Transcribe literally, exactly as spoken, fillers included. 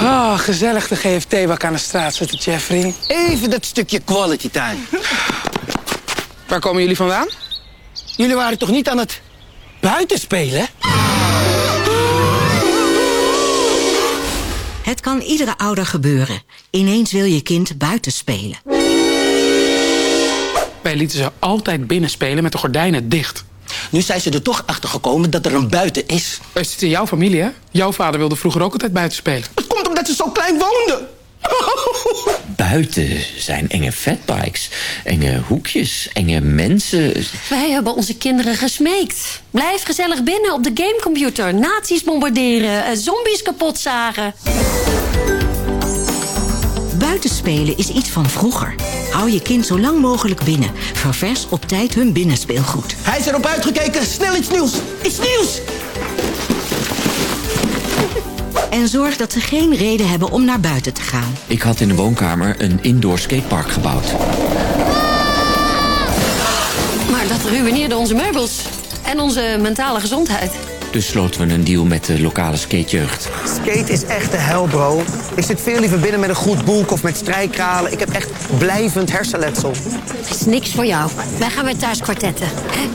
Oh, gezellig de G F T-bak aan de straat zetten, Jeffrey. Even dat stukje quality time. Waar komen jullie vandaan? Jullie waren toch niet aan het buitenspelen? Het kan iedere ouder gebeuren. Ineens wil je kind buiten spelen. Wij lieten ze altijd binnen spelen met de gordijnen dicht. Nu zijn ze er toch achter gekomen dat er een buiten is. Het zit in jouw familie, hè? Jouw vader wilde vroeger ook altijd buiten spelen. Het komt omdat ze zo klein woonden. Buiten zijn enge fatbikes, enge hoekjes, enge mensen. Wij hebben onze kinderen gesmeekt. Blijf gezellig binnen op de gamecomputer. Nazi's bombarderen, eh, zombies kapotzagen. Buitenspelen is iets van vroeger. Hou je kind zo lang mogelijk binnen. Ververs op tijd hun binnenspeelgoed. Hij is erop uitgekeken. Snel iets nieuws. Iets nieuws. En zorg dat ze geen reden hebben om naar buiten te gaan. Ik had in de woonkamer een indoor skatepark gebouwd. Maar dat ruïneerde onze meubels. En onze mentale gezondheid. Dus sloten we een deal met de lokale skatejeugd. Skate is echt de hel, bro. Ik zit veel liever binnen met een goed boek of met strijkkralen. Ik heb echt blijvend hersenletsel. Het is niks voor jou. Wij gaan weer thuis kwartetten. Hè?